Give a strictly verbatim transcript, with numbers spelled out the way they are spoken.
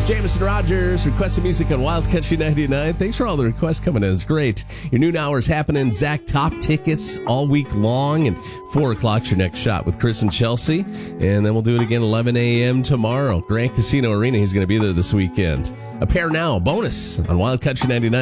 It's Jameson Rogers requesting music on Wild Country ninety-nine. Thanks for all the requests coming in. It's great. Your noon hour is happening. Zach, top tickets all week long. And four o'clock's your next shot with Chris and Chelsea. And then we'll do it again eleven a.m. tomorrow. Grand Casino Arena. He's going to be there this weekend. A pair now, bonus on Wild Country ninety-nine.